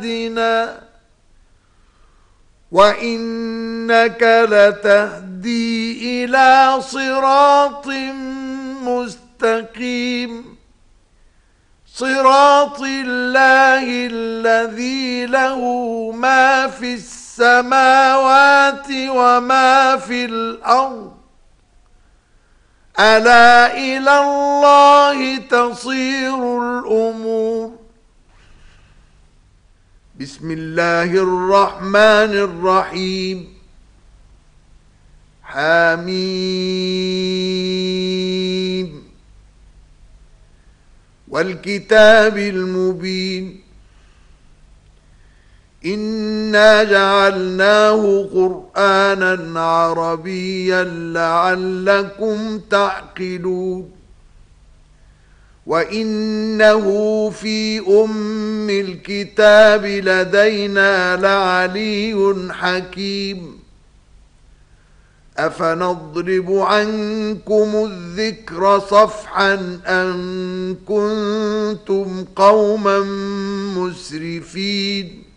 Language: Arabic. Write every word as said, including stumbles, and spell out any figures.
وإنك لتهدي إلى صراط مستقيم صراط الله الذي له ما في السماوات وما في الأرض ألا إلى الله تصير الأمور. بسم الله الرحمن الرحيم. حميم والكتاب المبين إنا جعلناه قرآنا عربيا لعلكم تعقلون وإنه في أم الكتاب لدينا لعلي حكيم أفنضرب عنكم الذكر صفحا أن كنتم قوما مسرفين